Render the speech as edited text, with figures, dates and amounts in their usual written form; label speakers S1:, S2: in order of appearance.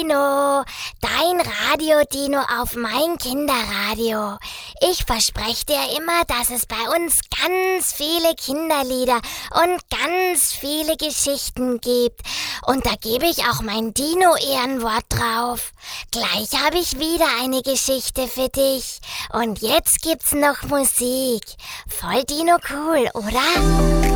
S1: Dino, dein Radio-Dino auf mein Kinderradio. Ich verspreche dir immer, dass es bei uns ganz viele Kinderlieder und ganz viele Geschichten gibt. Und da gebe ich auch mein Dino-Ehrenwort drauf. Gleich habe ich wieder eine Geschichte für dich. Und jetzt gibt's noch Musik. Voll Dino cool, oder?